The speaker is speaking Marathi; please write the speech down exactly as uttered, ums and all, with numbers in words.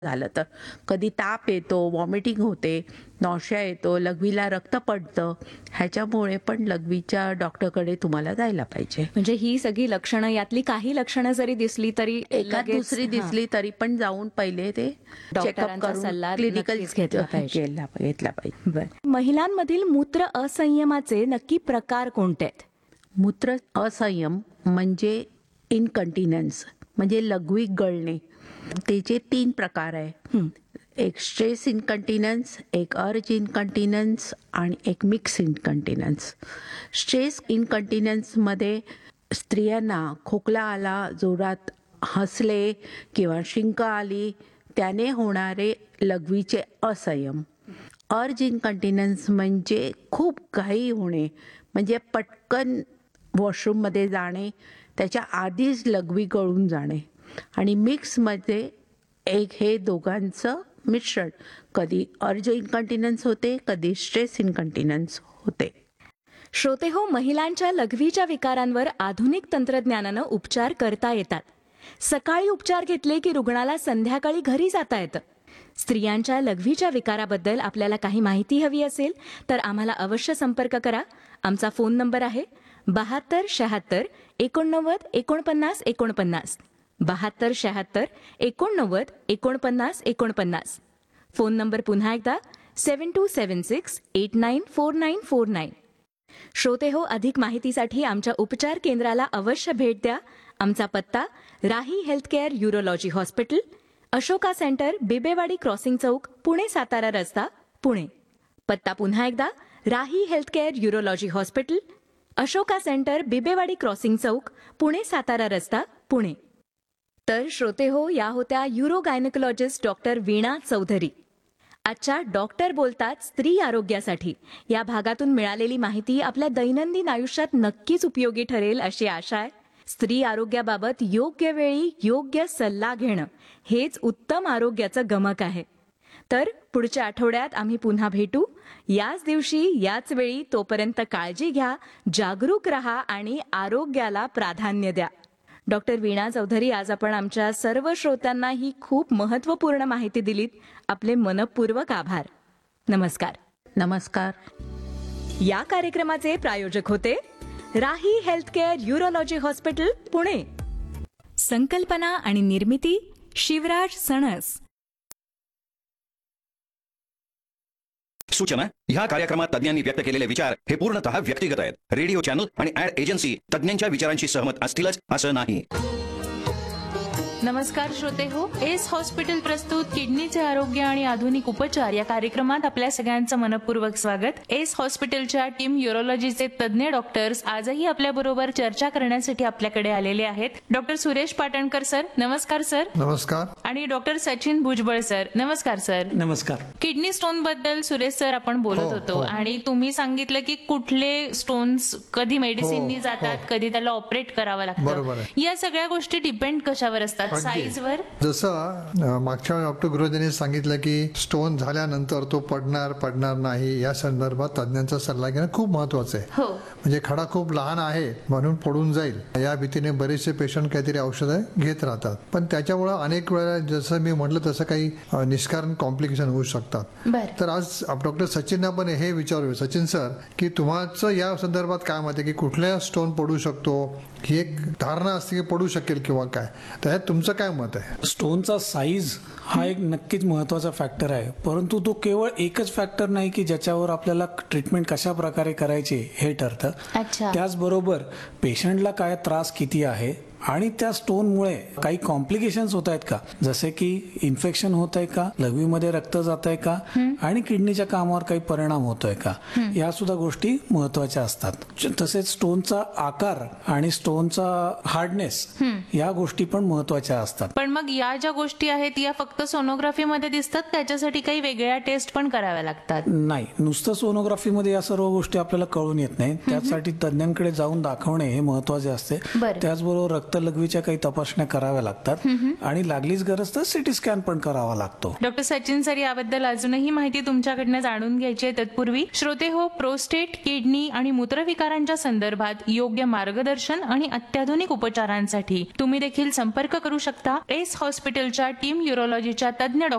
झालं तर कधी ताप येतो, व्हॉमिटिंग होते, नॉशिया येतो, लघवीला रक्त पडतं, ह्याच्यामुळे पण लघवीच्या डॉक्टरकडे तुम्हाला जायला पाहिजे. म्हणजे ही सगळी लक्षणं, यातली काही लक्षणं जरी दिसली तरी एखाद लगेच- दुसरी हां. दिसली तरी पण जाऊन पहिले ते चेकअप डॉक्टरांचा करून सल्ला क्लिनिकल नक्कीच घेतला पाहिजे. घेतला घेतला पाहिजे. बरं. महिलांमधील मूत्र असंयमाचे नक्की प्रकार कोणते आहेत? मूत्र असंयम म्हणजे इनकंटिनन्स म्हणजे लघवी गळणे. त्याचे तीन प्रकार आहे. हं. एक स्ट्रेस इनकंटिनन्स, एक अर्ज इनकंटिनन्स आणि एक मिक्स इनकंटिनन्स. स्ट्रेस इनकंटिनन्समध्ये स्त्रियांना खोकला आला, जोरात हसले किंवा शिंक आली, त्याने होणारे लघवीचे असंयम. अर्ज इनकंटिनन्स म्हणजे खूप घाई होणे, म्हणजे पटकन वॉशरूममध्ये जाणे, त्याच्या आधीच लघवी गळून जाणे. आणि मिक्समध्ये एक हे दोघांचं मिश्रण, कधी अर्ज इनकंटिनन्स होते, कधी स्ट्रेस इनकंटिनन्स होते. श्रोते हो, महिलांच्या लघवीच्या विकारांवर आधुनिक तंत्रज्ञानानं उपचार करता येतात. सकाळी उपचार घेतले की रुग्णाला संध्याकाळी घरी जाता येतं. स्त्रियांच्या लघवीच्या विकाराबद्दल आपल्याला काही माहिती हवी असेल तर आम्हाला अवश्य संपर्क करा. आमचा फोन नंबर आहे बहात्तर शहात्तर एकोणनव्वद एकोणपन्नास एकोणपन्नास. बहात्तर शहात्तर एकोणनव्वद एकोणपन्नास एकोणपन्नास. फोन नंबर पुन्हा एकदा सेवन to seven six eight nine four nine four nine. श्रोते हो, अधिक माहितीसाठी आमच्या उपचार केंद्राला अवश्य भेट द्या. आमचा पत्ता राही healthcare urology hospital, Ashoka centre, Bibwewadi crossing चौक, पुणे सातारा रस्ता, पुणे. पत्ता पुन्हा एकदा राही healthcare urology hospital, Ashoka centre, Bibwewadi crossing चौक, पुणे सातारा रस्ता, पुणे. तर श्रोते हो, या होत्या युरो गायनेकोलॉजिस्ट डॉक्टर वीणा चौधरी. आजच्या डॉक्टर बोलतात स्त्री आरोग्यासाठी या भागातून मिळालेली माहिती आपल्या दैनंदिन आयुष्यात नक्कीच उपयोगी ठरेल अशी आशा आहे. स्त्री आरोग्याबाबत योग्य वेळी योग्य सल्ला घेणं हेच उत्तम आरोग्याचं गमक आहे. तर पुढच्या आठवड्यात आम्ही पुन्हा भेटू, याच दिवशी याच वेळी. तोपर्यंत काळजी घ्या, जागरूक रहा आणि आरोग्याला प्राधान्य द्या. डॉक्टर वीणा चौधरी, आज आपण आमच्या सर्व श्रोत्यांना ही खूप महत्त्वपूर्ण माहिती दिलीत. आपले मनपूर्वक आभार. नमस्कार. नमस्कार. या कार्यक्रमाचे प्रायोजक होते राही हेल्थकेअर युरोलॉजी हॉस्पिटल, पुणे. संकल्पना आणि निर्मिती शिवराज सणस. सूचना: ह्या कार्यक्रमात तज्ञांनी व्यक्त केलेले विचार हे पूर्णतः व्यक्तिगत आहेत. रेडिओ चॅनल आणि ऍड एजन्सी तज्ञांच्या विचारांशी सहमत असतीलच असं नाही. नमस्कार श्रोते हो, एस हॉस्पिटल प्रस्तुत किडनीचे आरोग्य आणि आधुनिक उपचार या कार्यक्रमात आपल्या सगळ्यांचं मनपूर्वक स्वागत. एस हॉस्पिटलच्या टीम युरोलॉजीचे तज्ञ डॉक्टर्स आजही आपल्या बरोबर चर्चा करण्यासाठी आपल्याकडे आलेले आहेत. डॉक्टर सुरेश पाटणकर सर, नमस्कार सर. नमस्कार. आणि डॉक्टर सचिन भुजबळ सर, नमस्कार सर. नमस्कार. किडनी स्टोन बद्दल सुरेश सर आपण बोलत हो, होतो हो. आणि तुम्ही सांगितलं की कुठले स्टोन्स कधी मेडिसिननी हो, जातात, हो. कधी त्याला ऑपरेट करावं बरोबर लागतं. आहे. या सगळ्या गोष्टी डिपेंड कशावर असतात? अगदी. साईजवर. जसं अ, मागच्या डॉक्टर गुरुजींनी सांगितलं की स्टोन झाल्यानंतर तो पडणार पडणार नाही, या संदर्भात तज्ञांचा सल्ला घेणं खूप महत्वाचं आहे. हो. म्हणजे खडा खूप लहान आहे म्हणून पडून जाईल या भीतीने बरेचसे पेशंट काहीतरी औषधं घेत राहतात. पण त्याच्यामुळे अनेक वेळा जसं मी म्हटलं तसं काही अ, निष्कारण कॉम्प्लिकेशन होऊ शकतात. बर. तर आज डॉक्टर सचिनना पण हे विचारूया, सचिन सर, की तुम्हाचं या संदर्भात काय मत आहे की कुठल्या स्टोन पडू शकतो? ही एक धारणा असते की पडू शकेल किंवा काय, त्यात तुमचं काय मत आहे? स्टोनचा साईज हा एक नक्कीच महत्वाचा फॅक्टर आहे, परंतु तो केवळ एकच फॅक्टर नाही की ज्याच्यावर आपल्याला ट्रीटमेंट कशा प्रकारे करायची हे ठरतं. अच्छा. त्याचबरोबर पेशंटला काय त्रास किती आहे आणि त्या स्टोनमुळे काही कॉम्प्लिकेशन्स होत आहेत का, जसे की इन्फेक्शन होत आहे का, लघवीमध्ये रक्त जात आहे का, आणि किडनीच्या कामावर काही परिणाम होतोय का, या सुद्धा गोष्टी महत्वाच्या असतात. तसेच स्टोनचा आकार आणि स्टोनचा हार्डनेस या गोष्टी पण महत्वाच्या असतात. पण मग या ज्या गोष्टी आहेत या फक्त सोनोग्राफीमध्ये दिसतात, त्याच्यासाठी काही वेगळ्या टेस्ट पण कराव्या लागतात? नाही, नुसतं सोनोग्राफीमध्ये या सर्व गोष्टी आपल्याला कळून येत नाही. त्यासाठी तज्ञांकडे जाऊन दाखवणे हे महत्वाचे असते. बरं. त्याचबरोबर रक्त लघवीच्या काही तपासण्या कराव्या लागतात आणि लागलीच गरज तर सिटी स्कॅन पण करावा लागतो. डॉक्टर सचिन सर, याबद्दल अजूनही माहिती तुमच्याकडनं जाणून घ्यायची आहे. तत्पूर्वी श्रोते हो, प्रोस्टेट, किडनी आणि मूत्रविकारांच्या संदर्भात योग्य मार्गदर्शन आणि अत्याधुनिक उपचारांसाठी तुम्ही देखील संपर्क करू शकता एस हॉस्पिटलच्या टीम युरोलॉजीच्या तज्ञ